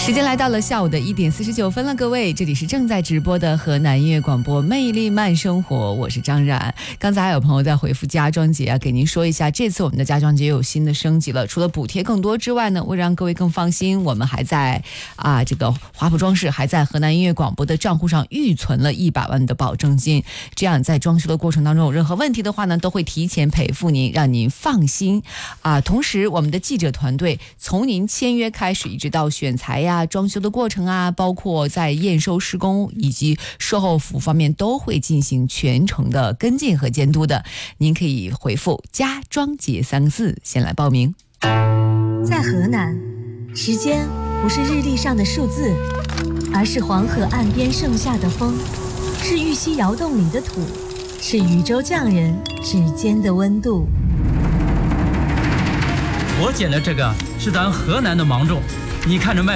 时间来到了下午的1点49分了，各位，这里是正在直播的河南音乐广播魅力慢生活，我是张冉。刚才还有朋友在回复家装节啊，给您说一下，这次我们的家装节有新的升级了，除了补贴更多之外呢，为了让各位更放心，我们还在这个华普装饰还在河南音乐广播的账户上预存了100万的保证金，这样在装修的过程当中有任何问题的话呢，都会提前赔付您，让您放心同时我们的记者团队从您签约开始一直到选材呀、装修的过程包括在验收施工以及售后服务方面都会进行全程的跟进和监督的。您可以回复家装节3个字先来报名。 在河南，时间不是日历上的数字，而是黄河岸边盛夏的风，是玉溪窑洞里的土，是渝州匠人指尖的温度。 我捡的这个是咱河南的芒种，你看着卖